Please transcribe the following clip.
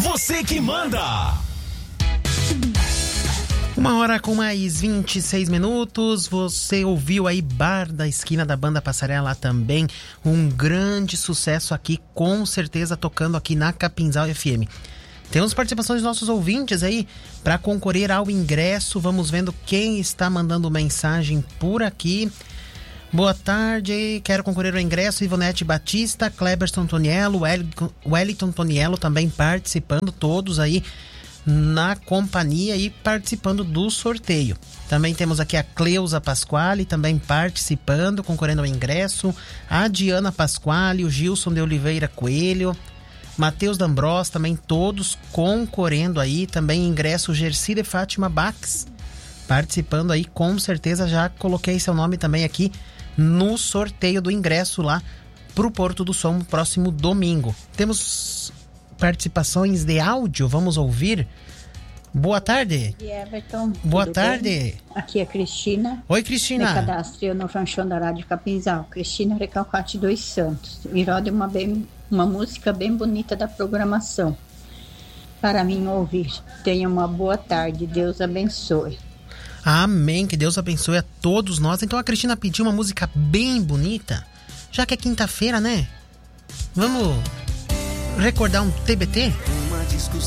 Você que manda! 1h com mais 26 minutos. Você ouviu aí Bar da Esquina da Banda Passarela também. Um grande sucesso aqui, com certeza, tocando aqui na Capinzal FM. Temos participações dos nossos ouvintes aí para concorrer ao ingresso. Vamos vendo quem está mandando mensagem por aqui. Boa tarde, quero concorrer ao ingresso. Ivonete Batista, Cleberson Antoniello, Wellington Antoniello também participando, todos aí na companhia e participando do sorteio. Também temos aqui a Cleusa Pasquale também participando, concorrendo ao ingresso. A Diana Pasquale, o Gilson de Oliveira Coelho, Matheus D'Ambros também, todos concorrendo aí. Também ingresso Gerci de Fátima Bax participando aí, com certeza já coloquei seu nome também aqui no sorteio do ingresso lá pro Porto do Som, próximo domingo. Temos participações de áudio, vamos ouvir. Boa tarde. Everton. Boa tarde. Bem? Aqui é Cristina. Oi, Cristina. Me cadastrei no Ranchão da Rádio Capinzal. Cristina Recalcate dos Santos. E roda uma música bem bonita da programação para mim ouvir. Tenha uma boa tarde. Deus abençoe. Amém. Que Deus abençoe a todos nós. Então a Cristina pediu uma música bem bonita, já que é quinta-feira, né? Vamos recordar um TBT?